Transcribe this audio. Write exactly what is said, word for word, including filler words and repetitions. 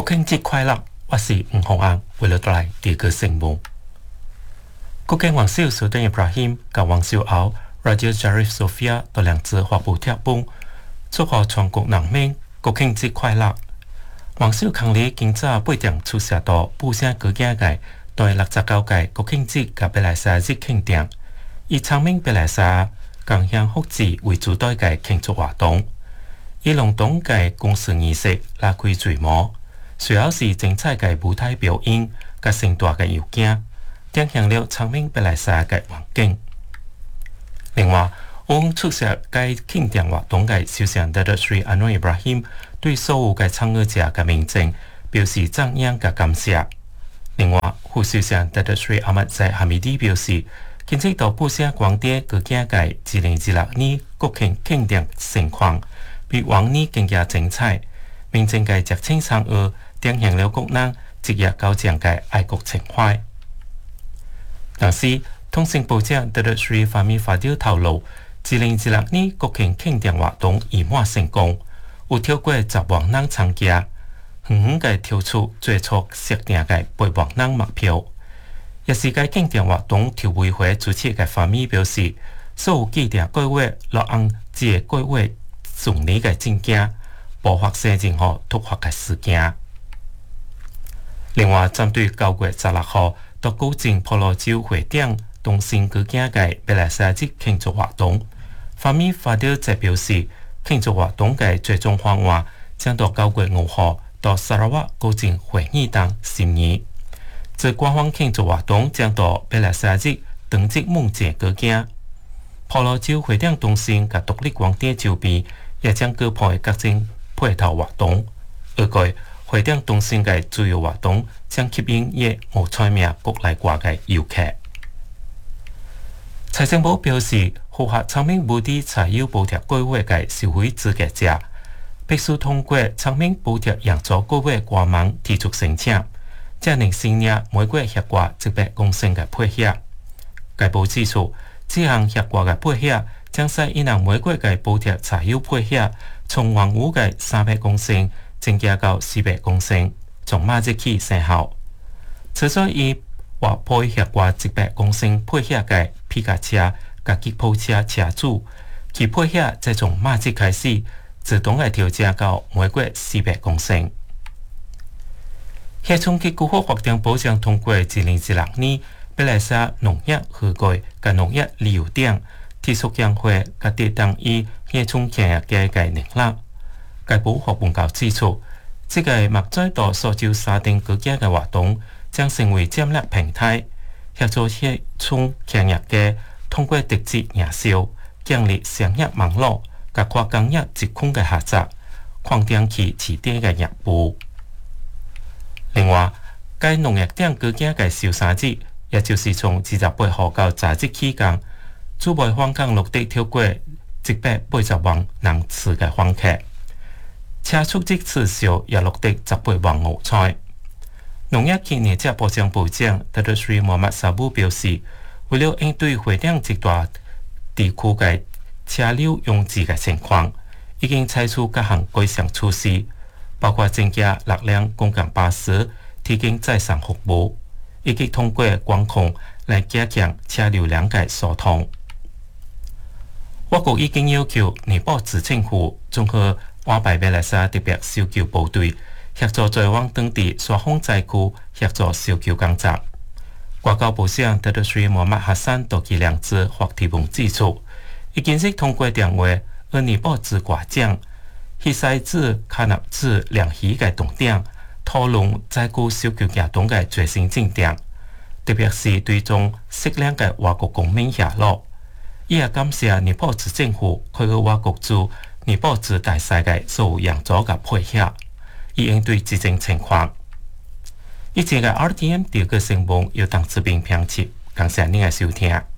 庆节快乐！我是吴宏安，为了带来第二个新闻。国庆元宵 Sultan Ibrahim 和元宵后 ，Radio Sharif Sofia 都两次发布贴本，祝贺全国人民国庆节快乐。元宵康里今早八点出社道布声歌仔界，对六十九届国庆节和贝莱沙日庆典，以昌明贝莱沙共享福祉为主题嘅庆祝活动。以隆重嘅公事仪式拉开序幕。随后是精彩嘅舞台表演，甲盛大嘅摇镜，展现了昌明贝莱沙嘅环境。另外，我出席该庆典活动嘅首相 Datuk Seri Anwar Ibrahim 对所有嘅参与者嘅民眾表示讚揚嘅感謝。另外，副首相 Datuk Seri Ahmad Zahid Hamidi 表示，今次到布些廣啲歌仔界二零二六年國慶慶典情況比往年更加精彩，民眾嘅熱情參與。展現了國人節日高漲嘅愛國情懷。但是，通訊部長 Datuk Seri Fahmi Fadil 透露，二零二六年國慶慶典活動圓滿成功，有超過十萬人參加，遠遠嘅跳出最初設定嘅八萬人目標。也是該慶典活動調委會主席嘅 Fahmi 表示，所有既定規劃落按這規劃順利嘅進行，無發生任何突發嘅事件。另外，針對九月十六號到古晉婆羅洲會展東升歌仔嘅貝萊沙節慶祝活動，法米法德則表示，慶祝活動嘅最終方案將到九月五號到沙拉瓦古晉會議堂審議。這官方慶祝活動將到貝萊沙節登節夢節歌仔，婆羅洲會展東升及獨立廣電周邊也將舉辦各種配套活動，而該會展東升嘅主要活動將吸引約五千名國內外嘅遊客。財政部表示，符合昌明補貼柴油補貼計劃嘅消費資格者，必須通過昌明補貼營造計劃官網提出申請，才能申領每個月協掛一百公升嘅配額。該部指出，這項協掛嘅配額將使伊人每個月嘅補貼柴油配額從原有嘅三百公升增加到四百公升，從馬日起生效。此所以獲配協掛一百公升配額嘅皮卡車及吉普車車主，其配額則從馬日開始自動嘅調整到每個月四百公升。協從結構法定保障通過二零二六年貝萊沙農業漁具及農業旅遊等提速優惠及跌當以協從企業嘅概念啦。該部學報告指出，這個目在到蘇州沙丁歌仔嘅活動將成為戰略平台，協助協從企業嘅通過直接營銷、建立商業網絡及跨工業職空嘅合作，擴展其市場嘅業務。另外，該農業等歌仔嘅小三節，也就是從二十八號到廿日期間，主辦訪港錄得超過一百八十萬人次嘅訪客。車速積次數也錄得十八萬五千。農業及農業保障部長 Datuk Seri Muhammad Sabu 表示，為了應對會展一大地區嘅車流擁擠嘅情況，已經採取各項改善措施，包括增加六輛公共巴士提供載送服務，以及通過管控來加強車流量嘅疏通。我國已經要求尼泊爾政府綜合安排貝萊沙特別搜救部隊協助在往當地疏風災區協助搜救工作。外交部長 Datuk Seri Muhammad Hassan 到其兩次發帖文指出，已經是通過電話與尼泊爾國長希塞茲卡納茲聯繫嘅重點，討論災區搜救活動嘅最新進展，特別是對種適量嘅外國公民下落。伊也感謝尼泊爾政府配合外國駐尼泊爾大使嘅所有營造嘅配合，以應對這種情況。以前嘅 R T M 第二個新聞由鄧志斌編輯，感謝您嘅收聽。